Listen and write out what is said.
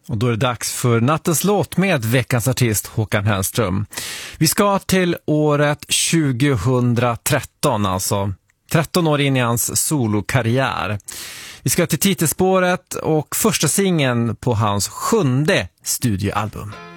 Och då är det dags för nattens låt med veckans artist Håkan Hellström. Vi ska till året 2013, alltså 13 år in i hans solokarriär. Vi ska till titelspåret och första singeln på hans 7:e studioalbum.